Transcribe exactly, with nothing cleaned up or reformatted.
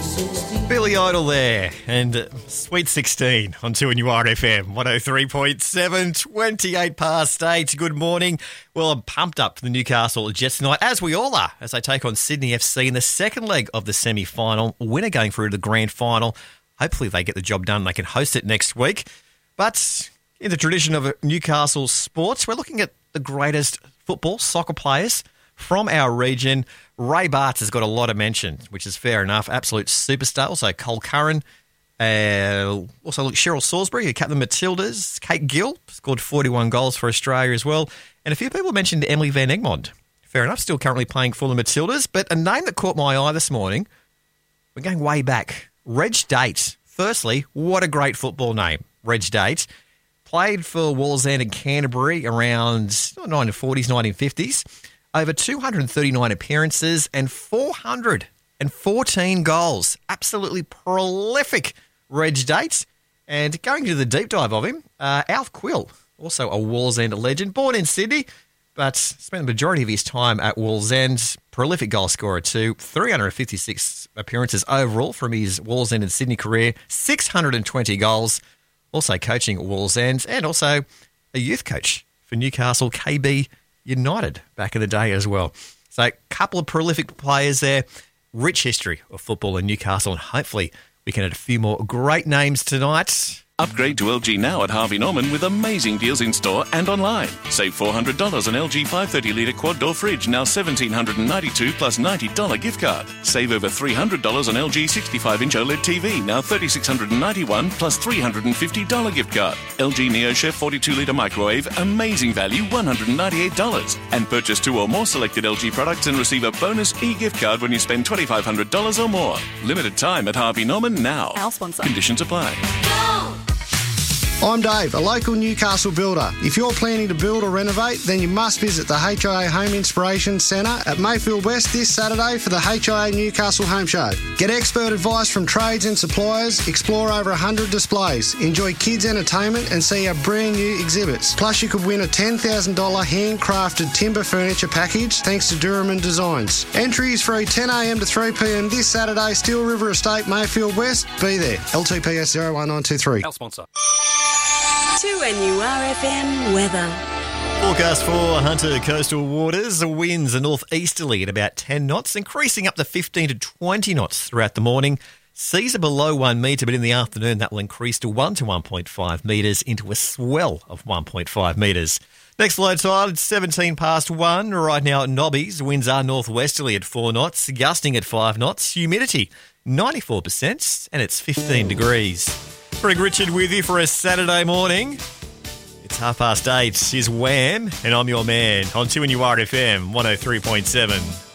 Billy Idol there, and uh, Sweet sixteen on two N U R F M, one oh three point seven, twenty-eight past eight. Good morning. Well, I'm pumped up for the Newcastle Jets tonight, as we all are, as they take on Sydney F C in the second leg of the semi-final. Winner going through to the grand final. Hopefully they get the job done and they can host it next week. But in the tradition of Newcastle sports, we're looking at the greatest football, soccer players from our region. Ray Bartz has got a lot of mention, which is fair enough. Absolute superstar. Also, Cole Curran. Uh, also, look, Cheryl Salisbury, who captained the Matildas. Kate Gill scored forty-one goals for Australia as well. And a few people mentioned Emily Van Egmond. Fair enough, still currently playing for the Matildas. But a name that caught my eye this morning, we're going way back. Reg Date. Firstly, what a great football name, Reg Date. Played for Wallsend and Canterbury around nineteen forties, nineteen fifties. Over two hundred thirty-nine appearances and four hundred fourteen goals. Absolutely prolific Reg Date. And going to the deep dive of him, uh, Alf Quill, also a Wallsend legend, born in Sydney, but spent the majority of his time at Wallsend. Prolific goal scorer too. three hundred fifty-six appearances overall from his Wallsend and Sydney career. six hundred twenty goals. Also coaching at Wallsend and also a youth coach for Newcastle K B United back in the day as well. So a couple of prolific players there. Rich history of football in Newcastle, and hopefully we can add a few more great names tonight. Upgrade to L G now at Harvey Norman with amazing deals in store and online. Save four hundred dollars on L G five hundred thirty litre quad door fridge, now one thousand seven hundred ninety-two dollars plus ninety dollars gift card. Save over three hundred dollars on L G sixty-five inch OLED T V, now three thousand six hundred ninety-one dollars plus three hundred fifty dollars gift card. L G NeoChef forty-two litre microwave, amazing value, one hundred ninety-eight dollars. And purchase two or more selected L G products and receive a bonus e-gift card when you spend twenty-five hundred dollars or more. Limited time at Harvey Norman now. Our sponsor. Conditions apply. Go! I'm Dave, a local Newcastle builder. If you're planning to build or renovate, then you must visit the H I A Home Inspiration Centre at Mayfield West this Saturday for the H I A Newcastle Home Show. Get expert advice from trades and suppliers, explore over one hundred displays, enjoy kids' entertainment and see our brand new exhibits. Plus you could win a ten thousand dollars handcrafted timber furniture package thanks to Durham Designs. Entry is free ten a m to three p m this Saturday, Steel River Estate, Mayfield West. Be there. L T P S zero one nine two three. Our sponsor. two N U R F M weather. Forecast for Hunter coastal waters. The winds are northeasterly at about ten knots, increasing up to fifteen to twenty knots throughout the morning. Seas are below one metre, but in the afternoon that will increase to one to one point five metres into a swell of one point five metres. Next low tide, it's seventeen past one. Right now at Nobbies, winds are northwesterly at four knots, gusting at five knots. Humidity, ninety-four percent, and it's fifteen degrees. Greg Richard with you for a Saturday morning. It's half past eight. Here's Wham, and I'm your man on two N U R F M one oh three point seven.